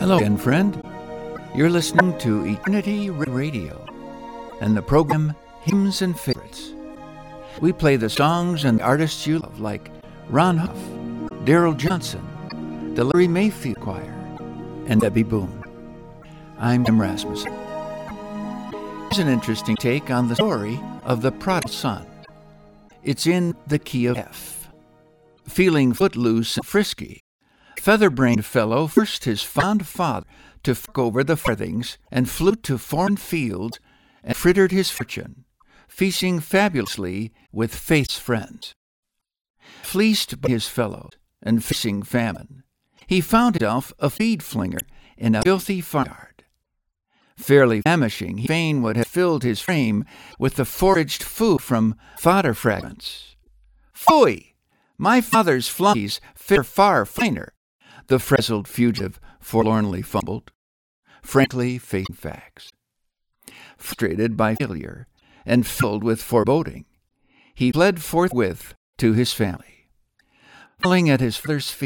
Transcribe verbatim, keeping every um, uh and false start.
Hello again, friend. You're listening to Eternity Radio and the program Hymns and Favorites. We play the songs and artists you love, like Ron Huff, Daryl Johnson, the Larry Mayfield Choir, and Debbie Boone. I'm Jim Rasmussen. Here's an interesting take on the story of the prodigal son. It's in the key of F. Feeling footloose and frisky, feather-brained fellow forced his fond father to fork over the farthings and flew to foreign fields and frittered his fortune, feasting fabulously with faith's friends. Fleeced by his fellows and facing famine, he found himself a feed-flinger in a filthy farmyard. Fairly famishing, he fain would have filled his frame with the foraged food from fodder fragments. "Phooey! My father's flunkies fare far finer," the frazzled fugitive forlornly fumbled, frankly facing facts. Frustrated by failure and filled with foreboding, he fled forthwith to his family. Falling at his father's feet,